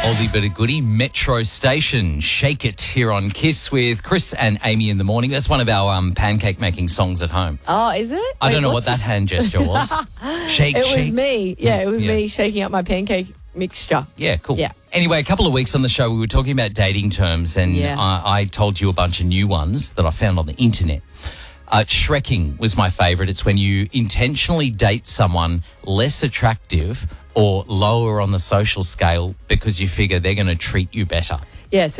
Oldie but a goodie, Metro Station, Shake It, here on KISS with Chris and Amy in the morning. That's one of our pancake making songs at home. Oh, is it? I don't know what that hand gesture was. Shake, It shake. was me. Yeah, it was me shaking up my pancake mixture. Yeah, cool. Yeah. Anyway, a couple of weeks on the show, we were talking about dating terms, and I told you a bunch of new ones that I found on the internet. Shrekking was my favourite. It's when you intentionally date someone less attractive or lower on the social scale because you figure they're going to treat you better. Yeah, so